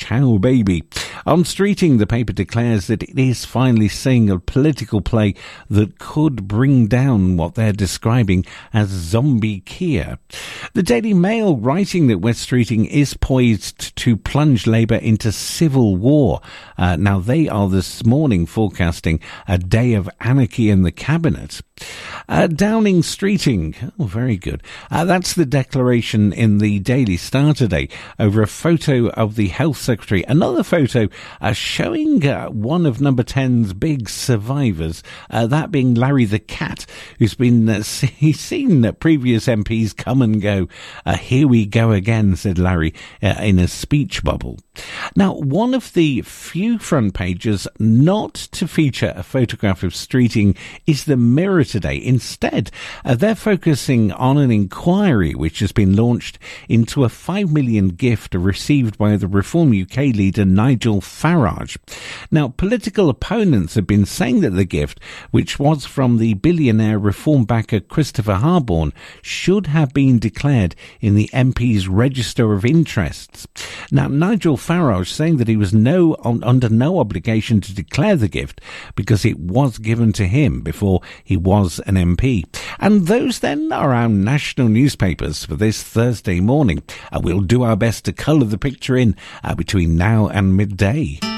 Ciao Baby. On Streeting, the paper declares that it is finally seeing a political play that could bring down what they're describing as zombie Keir. The Daily Mail writing that West Streeting is poised to plunge Labour into civil war. Now, they are this morning forecasting a day of anarchy in the cabinet. Downing Streeting, oh, very good. That's the declaration in the Daily Star today over a photo of the Health Secretary. Another photo showing one of Number 10's big survivors, that being Larry the Cat, who's been he's seen previous MPs come and go. Here we go again, said Larry in a speech bubble. Now, one of the few front pages not to feature a photograph of Streeting is the Mirror today. Instead, they're focusing on an inquiry which has been launched into a $5 million gift received by the Reform UK leader Nigel Farage. Now, political opponents have been saying that the gift, which was from the billionaire Reform backer Christopher Harborne, should have been declared in the MP's register of interests. Now, Nigel Farage saying that he was under no obligation to declare the gift because it was given to him before he was an MP. And those then are our national newspapers for this Thursday morning. We'll do our best to colour the picture in between now and midday.